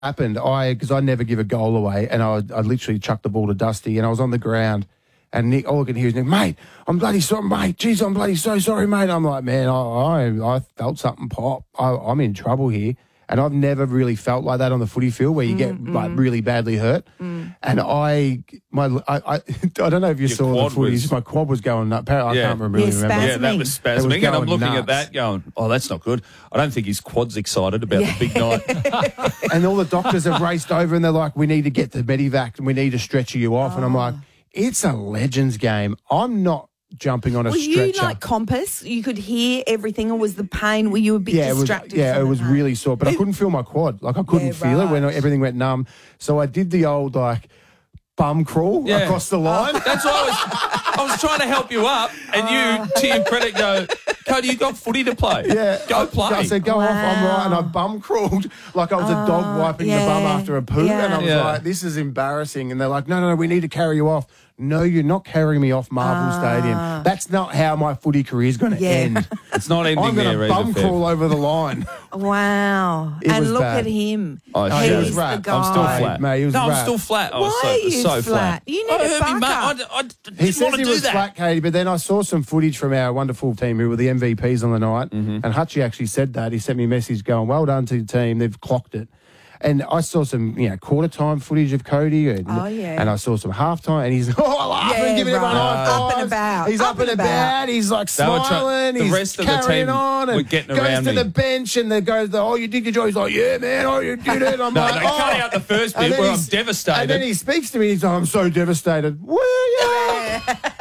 happened, because I never give a goal away, and I literally chucked the ball to Dusty, and I was on the ground, and Nick, all I could hear is, Nick, mate, I'm bloody sorry, mate. Jeez, I'm bloody so sorry, mate. I'm like, man, I felt something pop. I'm in trouble here. And I've never really felt like that on the footy field where you get like really badly hurt. And I don't know if you saw the footage. My quad was going up. I can't really remember. Yeah, that was spasming. And I'm looking nuts. at that going, oh, that's not good. I don't think his quad's excited about the big night. And all the doctors have raced over and they're like, we need to get the Medivac and we need to stretcher you off. And I'm like, it's a Legends game. I'm not jumping on a stretcher. Were you like compass? You could hear everything, or was the pain? Were you a bit distracted? It was really sore, but I couldn't feel my quad. Like I couldn't feel it when everything went numb. So I did the old like bum crawl across the line. That's what I was trying to help you up, and you, to your credit, go, Cody, you got footy to play. Yeah, go play. I said, go off, I'm right, and I bum crawled like I was a dog wiping the bum after a poo, and I was like, this is embarrassing. And they're like, no, we need to carry you off. No, you're not carrying me off Marvel Stadium. That's not how my footy career is going to end. It's not ending I'm there. I'm going to bum crawl over the line. Wow. And look bad. at him. He was wrapped. I'm still flat. Mate, he was I'm still flat. Why are you so flat? You need a buck up. He says he was flat, Katie, but then I saw some footage from our wonderful team who were the MVPs on the night, and Hutchie actually said that. He sent me a message going, well done to the team. They've clocked it. And I saw some, quarter time footage of Cody, and I saw some halftime, and he's laughing, giving everyone high fives. Up and about. He's up and about. He's like smiling. The rest of the team were getting around me. Goes to the bench, and they goes, you did your job. He's like, yeah, man, you did it. I'm like, cut out the first bit where I'm devastated. And then he speaks to me, he's like, I'm so devastated. Were you?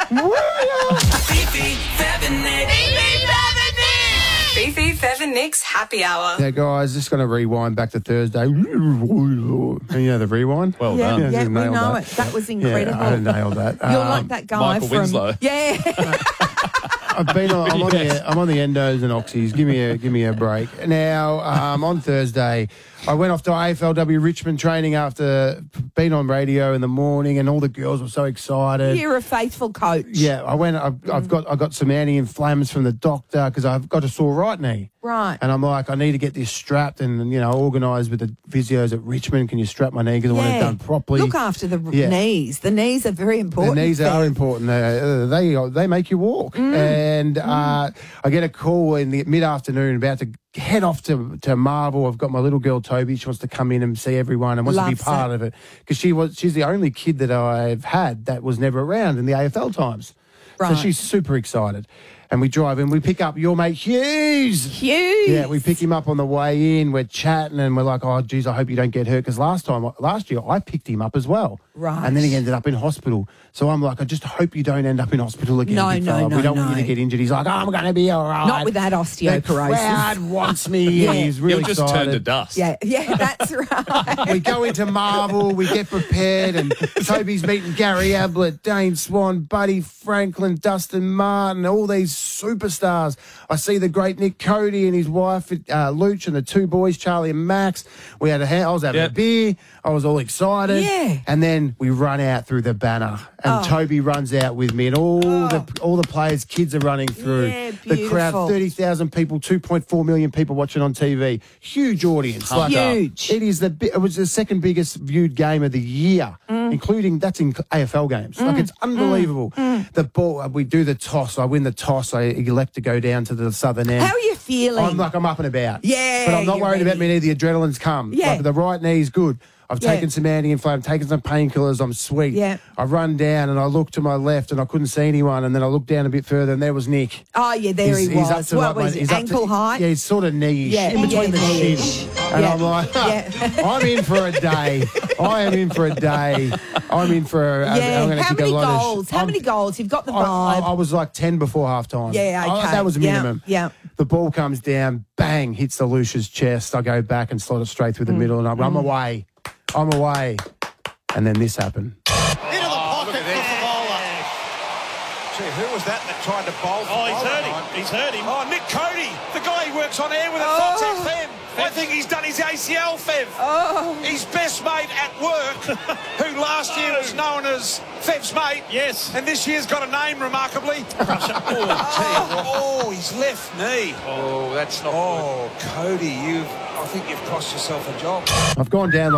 Beefy, Fev and Nick's happy hour. Yeah, guys, just going to rewind back to Thursday. You know the rewind? Well done. Yeah, we know it. That was incredible. Yeah, I nailed that. You're like that guy Michael from... Winslow. Yeah. I'm on the endos and oxys. Give me a break. Now, on Thursday, I went off to AFLW Richmond training after being on radio in the morning, and all the girls were so excited. You're a faithful coach. Yeah, I went. I got some anti-inflammatories from the doctor because I've got a sore right knee. Right. And I'm like, I need to get this strapped and organised with the physios at Richmond. Can you strap my knee because I want it done properly? Look after the knees. The knees are very important. The knees are important. They make you walk. And I get a call in the mid-afternoon about to head off to Marvel. I've got my little girl Toby. She wants to come in and see everyone and wants to be part of it because she's the only kid that I've had that was never around in the AFL times. Right. So she's super excited. And we drive in, we pick up your mate Hughes. Yeah, we pick him up on the way in. We're chatting and we're like, oh, geez, I hope you don't get hurt. Because last year, I picked him up as well. Right. And then he ended up in hospital. So I'm like, I just hope you don't end up in hospital again. No. We don't want you to get injured. He's like, oh, I'm going to be all right. Not with that osteoporosis. The crowd wants me. He's really He'll just excited. turn to dust. Yeah, that's right. We go into Marvel, we get prepared, and Toby's meeting Gary Ablett, Dane Swan, Buddy Franklin, Dustin Martin, all these superstars. I see the great Nick Cody and his wife, Luch, and the two boys, Charlie and Max. I was having a beer. I was all excited. Yeah. And then we run out through the banner, and Toby runs out with me, and all the players' kids are running through. Yeah, the crowd, 30,000 people, 2.4 million people watching on TV. Huge audience. Huge. It was the second biggest viewed game of the year, including that's in AFL games. Like it's unbelievable. The ball, we do the toss. I win the toss. I elect to go down to the southern end. How are you feeling? I'm up and about. Yeah, but I'm not you're worried about ready. me. The adrenaline's come. Yeah. Like the right knee's good. I've taken some anti-inflammatory, taken some painkillers. I'm sweet. Yeah. I run down and I look to my left and I couldn't see anyone. And then I looked down a bit further and there was Nick. Oh, yeah, there he was. Up to What was it, ankle height? Yeah, he's sort of knee-ish, in between the shin. And I'm like, I'm in for a day. I am in for a day. I'm in for a... I'm gonna how kick a many lot goals? of How many goals? You've got the vibe. I was like 10 before halftime. Yeah, okay. That was minimum. Yeah. The ball comes down, bang, hits the Lucia's chest. I go back and slot it straight through the middle and I'm away. I'm away. And then this happened. Into the pocket for Favola. Gee, who was that tried to bowl? Oh, he's hurt him. Oh, Nick Cody, the guy who works on air with at Fox FM. I think he's done his ACL, Fev. His best mate at work, who last year was known as Fev's mate. Yes. And this year's got a name, remarkably. His left knee. Oh, that's not good. Cody, I think you've cost yourself a job. I've gone down